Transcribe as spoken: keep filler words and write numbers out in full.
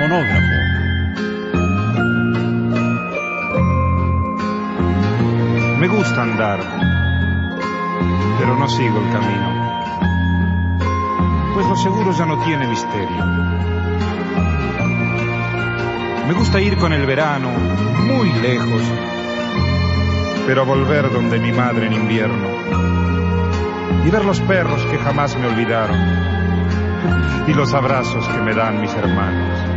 fonógrafo. Me gusta andar, pero no sigo el camino, pues lo seguro ya no tiene misterio. Me gusta ir con el verano muy lejos, pero volver donde mi madre en invierno y ver los perros que jamás me olvidaron y los abrazos que me dan mis hermanos.